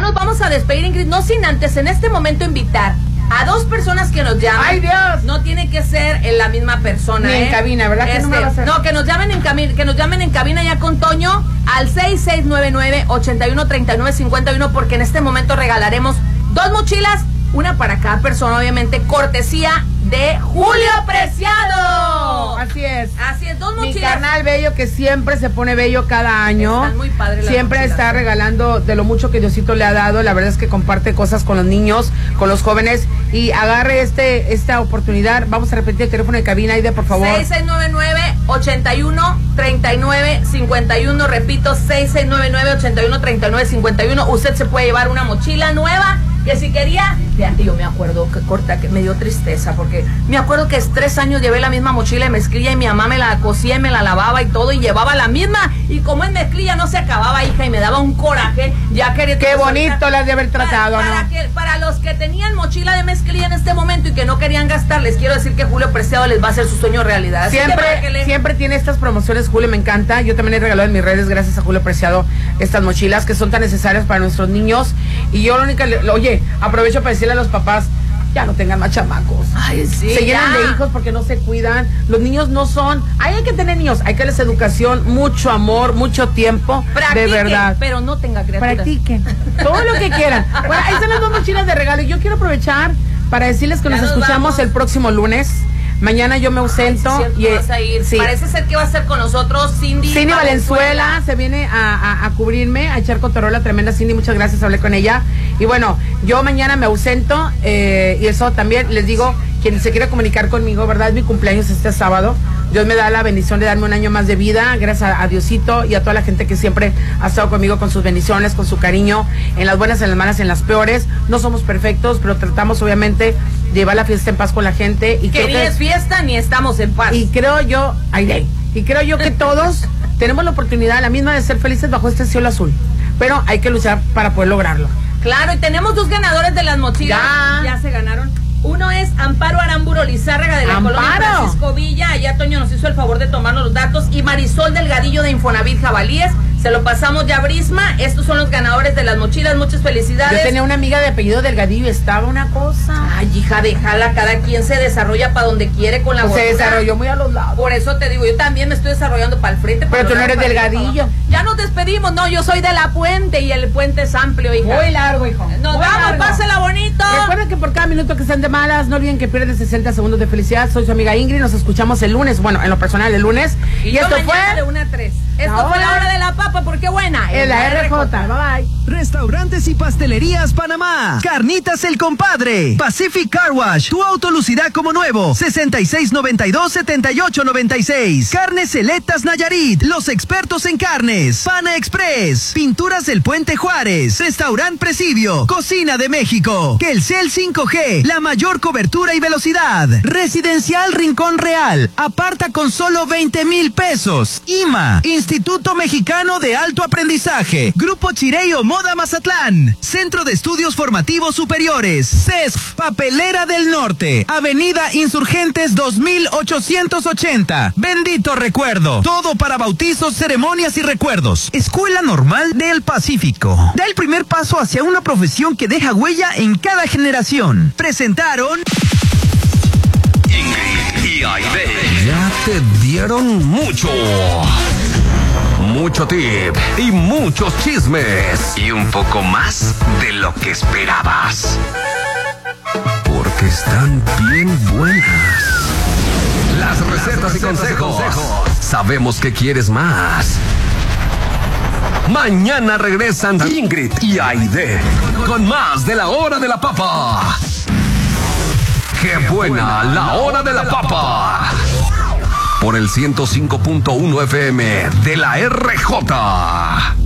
nos vamos a despedir, Ingrid, no sin antes en este momento invitar a 2 personas que nos llamen. ¡Ay, Dios! No tiene que ser la misma persona. Ni en cabina, ¿verdad? Que no me va a hacer. No, que nos llamen en cabina ya con Toño al 6699-813951, porque en este momento regalaremos 2 mochilas, una para cada persona, obviamente, cortesía de Julio Preciado. Así es. Así es, 2 mochilas. Mi carnal bello, que siempre se pone bello cada año. Están muy padres las siempre mochilas. Está regalando de lo mucho que Diosito le ha dado. La verdad es que comparte cosas con los niños, con los jóvenes. Y agarre esta oportunidad. Vamos a repetir el teléfono de cabina, Aide, por favor. 6699-813951. Repito, 6699-813951. Usted se puede llevar una mochila nueva. Que si quería, fíjate, yo me acuerdo que me dio tristeza, porque me acuerdo que 3 años llevé la misma mochila de mezclilla y mi mamá me la cosía y me la lavaba y todo, y llevaba la misma, y como en mezclilla no se acababa, hija, y me daba un coraje, ya quería... Qué bonito las de haber tratado, ¿no? Para los que tenían mochila de mezclilla en este momento y que no querían gastar, les quiero decir que Julio Preciado les va a hacer su sueño realidad. Siempre tiene estas promociones, Julio, me encanta. Yo también he regalado en mis redes, gracias a Julio Preciado, estas mochilas que son tan necesarias para nuestros niños. Y yo lo único, oye, aprovecho para decirle a los papás, ya no tengan más chamacos. Ay, sí, se llenan de hijos porque no se cuidan. Los niños no son... hay que tener niños, hay que darles educación, mucho amor, mucho tiempo. Practiquen, de verdad. pero no tenga criaturas. Practiquen todo lo que quieran. Bueno, ahí están las 2 mochilas de regalo. Y yo quiero aprovechar para decirles que nos escuchamos el próximo lunes. Mañana yo me ausento. Ay, sí, vas a ir. Sí. Parece ser que va a ser con nosotros Cindy Valenzuela. Se viene a cubrirme, a echar cotorreo, la tremenda Cindy. Muchas gracias, hablé con ella. Y bueno, yo mañana me ausento. Y eso también les digo, quien se quiera comunicar conmigo, ¿verdad? Es mi cumpleaños este sábado. Dios me da la bendición de darme un año más de vida, gracias a Diosito y a toda la gente que siempre ha estado conmigo con sus bendiciones, con su cariño, en las buenas, en las malas, en las peores. No somos perfectos, pero tratamos obviamente de llevar la fiesta en paz con la gente. Y que ni es fiesta ni estamos en paz. Y creo yo, que todos tenemos la oportunidad, la misma, de ser felices bajo este cielo azul. Pero hay que luchar para poder lograrlo. Claro, y tenemos 2 ganadores de las mochilas. Ya se ganaron. Uno es Amparo Aramburo Lizárraga de la colonia Francisco Villa. Allá Toño nos hizo el favor de tomarnos los datos. Y Marisol Delgadillo de Infonavit Jabalíes. Se lo pasamos ya a Brisma. Estos son los ganadores de las mochilas. Muchas felicidades. Yo tenía una amiga de apellido Delgadillo y estaba una cosa. Ay, hija, déjala. Cada quien se desarrolla para donde quiere con la gordura. Se desarrolló muy a los lados. Por eso te digo, yo también me estoy desarrollando para el frente. Pero tú no eres Delgadillo. Ya nos despedimos. No, yo soy de La Puente y el puente es amplio, hija. Muy largo, hijo. Nos vamos, pásela bonito. Recuerden que por cada minuto que estén de malas, no olviden que pierden 60 segundos de felicidad. Soy su amiga Ingrid. Nos escuchamos el lunes. Bueno, en lo personal el lunes. Y esto fue de 1 a 3. Esto fue la hora de la papa, porque buena. En la RJ. Bye bye. Restaurantes y Pastelerías Panamá. Carnitas El Compadre. Pacific Car Wash. Tu auto lucirá como nuevo. 6692-7896. Carnes Selectas Nayarit. Los expertos en carnes. Pana Express. Pinturas del Puente Juárez. Restaurant Presidio. Cocina de México. Telcel 5G. La mayor cobertura y velocidad. Residencial Rincón Real. Aparta con solo 20,000 pesos. IMA. Instituto Mexicano de Alto Aprendizaje. Grupo Chireo Moda Mazatlán. Centro de Estudios Formativos Superiores. CESF. Papelera del Norte. Avenida Insurgentes 2880. Bendito recuerdo. Todo para bautizos, ceremonias y recuerdos. Escuela Normal del Pacífico. Da el primer paso hacia una profesión que deja huella en cada generación. Presentaron... Ingrid y Aide. Ya te dieron mucho tip y muchos chismes y un poco más de lo que esperabas, porque están bien buenas las recetas y consejos. Sabemos que quieres más. Mañana regresan Ingrid y Aide con más de la hora de la papa. ¡Qué buena la hora de la papa! Por el 105.1 FM de la RJ.